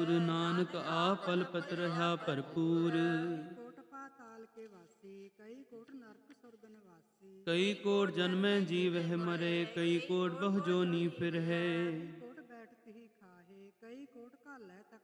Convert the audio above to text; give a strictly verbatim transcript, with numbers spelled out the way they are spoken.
ਦੂਰ, ਨਾਨਕ ਆਪਲ ਪਤ ਰਹਾ ਭਰਪੂਰ। ਕੋਟ ਪਾਤਾਲ ਕੇ ਵਾਸੀ, ਕਈ ਕੋਟ ਨਰਕ ਸੁਰਗ ਨਿਵਾਸੀ। ਕਈ ਕੋਟ ਜਨਮੈ ਜੀਵਹਿ ਮਰੇ, ਕਈ ਕੋਟ ਬਹੁ ਜੋਨੀ ਫਿਰਹਿ। ਕੋਟ ਬੈਠਤ ਹੀ ਖਾਹੇ, ਕਈ ਕੋਟ ਘਾਲੈ ਤਕ